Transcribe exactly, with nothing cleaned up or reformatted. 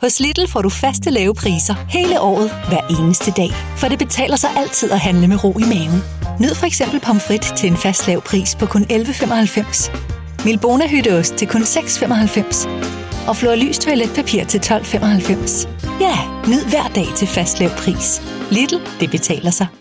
Hos Lidl får du faste lave priser hele året, hver eneste dag. For det betaler sig altid at handle med ro i maven. Nyd for eksempel pomfrit til en fast lav pris på kun elleve femoghalvfems. Milbona hytteost til kun seks femoghalvfems. Og Florlys toiletpapir til tolv femoghalvfems. Ja, nyd hver dag til fast lav pris. Lidl, det betaler sig.